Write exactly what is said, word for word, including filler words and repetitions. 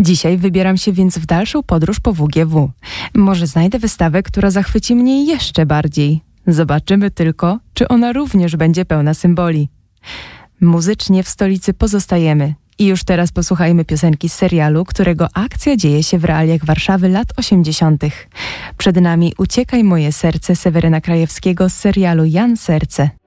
Dzisiaj wybieram się więc w dalszą podróż po W G W. Może znajdę wystawę, która zachwyci mnie jeszcze bardziej. Zobaczymy tylko, czy ona również będzie pełna symboli. Muzycznie w stolicy pozostajemy. I już teraz posłuchajmy piosenki z serialu, którego akcja dzieje się w realiach Warszawy lat osiemdziesiątych. Przed nami Uciekaj moje serce Seweryna Krajewskiego z serialu Jan Serce.